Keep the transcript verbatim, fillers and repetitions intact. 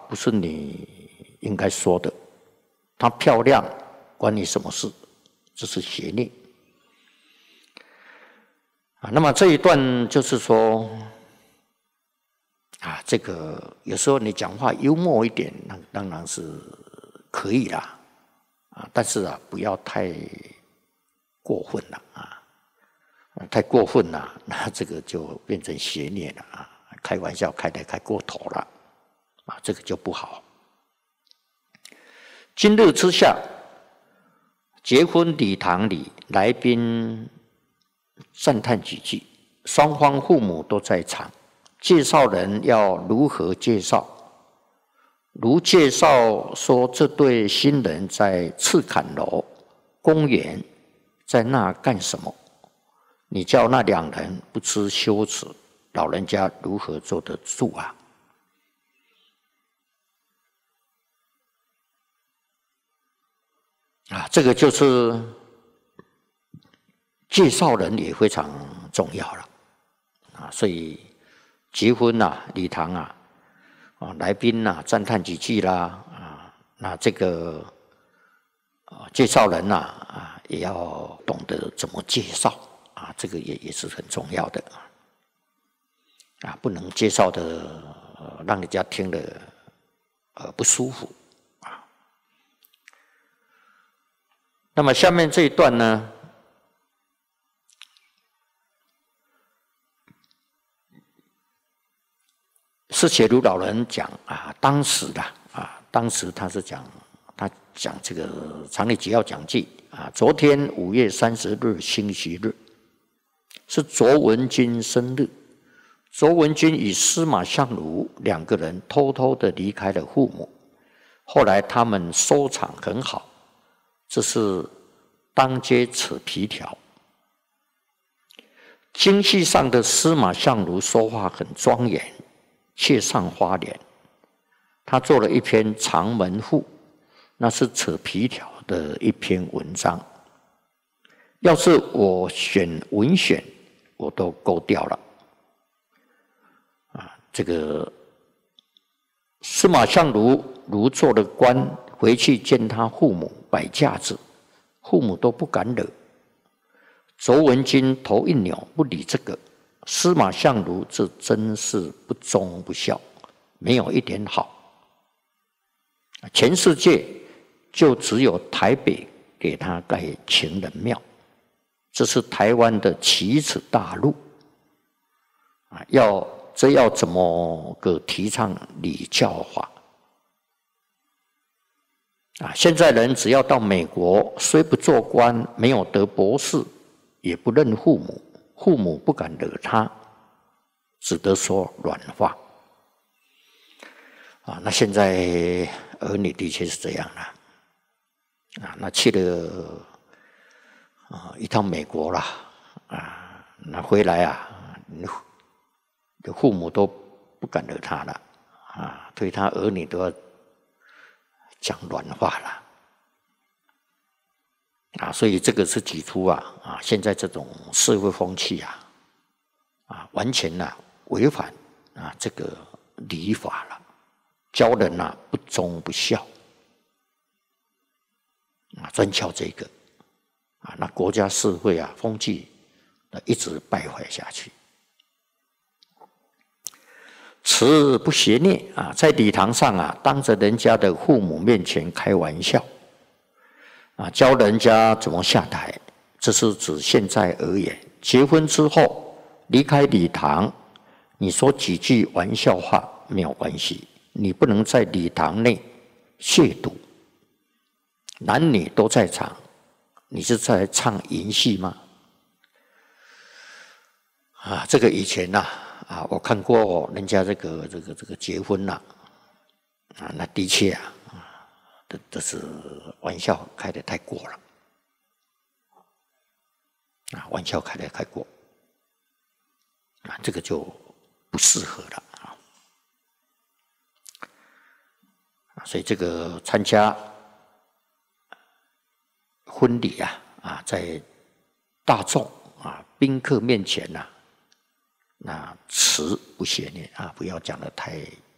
不是你应该说的。她漂亮，关你什么事？这是邪念啊。那么这一段就是说啊，这个有时候你讲话幽默一点，那当然是可以啦啊，但是啊，不要太过分了啊，太过分了，那这个就变成邪念了啊，开玩笑开得开过头了啊，这个就不好。今日之下，结婚礼堂里，来宾赞叹几句，双方父母都在场，介绍人要如何介绍？如介绍说，这对新人在赤坎楼公园，在那干什么？你叫那两人不知羞耻，老人家如何坐得住啊？啊，这个就是介绍人也非常重要了啊，所以结婚啊，礼堂啊，啊，来宾啊，赞叹几句啦，啊，那这个啊，介绍人呐，啊，也要懂得怎么介绍啊，这个也也是很重要的啊，不能介绍的、呃、让人家听了呃不舒服。那么下面这一段呢，是写如老人讲啊，当时的啊，当时他是讲，他讲这个常理纪要讲记啊，昨天五月三十日星期日，是卓文君生日。卓文君与司马相如两个人偷偷的离开了父母，后来他们收场很好。这是当街扯皮条。京戏上的司马相如说话很庄严，切上花脸。他做了一篇长门赋，那是扯皮条的一篇文章。要是我选文选，我都勾掉了。啊，这个司马相如如做了官，回去见他父母摆架子，父母都不敢惹。卓文君头一扭，不理这个。司马相如这真是不忠不孝，没有一点好。全世界就只有台北给他盖情人庙，这是台湾的奇耻大辱啊！要这要怎么个提倡礼教法啊？现在人只要到美国，虽不做官，没有得博士，也不认父母，父母不敢惹他，只得说软话啊。那现在儿女的确是这样了啊。那去了啊一趟美国啦啊，那回来啊，父母都不敢惹他了啊，对他儿女都要讲软话了啊。所以这个是指出啊啊，现在这种社会风气啊啊，完全啊违反啊这个礼法了，教人啊不忠不孝啊，专教这个啊，那国家社会啊风气一直败坏下去。此不邪孽啊，在礼堂上啊，当着人家的父母面前开玩笑啊，教人家怎么下台。这是指现在而言，结婚之后离开礼堂，你说几句玩笑话没有关系，你不能在礼堂内亵渎，男女都在场，你是在唱淫戏吗？啊，这个以前呐、啊。啊，我看过人家这个这个这个结婚啦、啊，啊，那的确啊，这这是玩笑开得太过了，啊，玩笑开得太过，啊，这个就不适合了啊，啊，所以这个参加婚礼啊，啊，在大众啊宾客面前呐、啊。那词不邪念啊，不要讲得太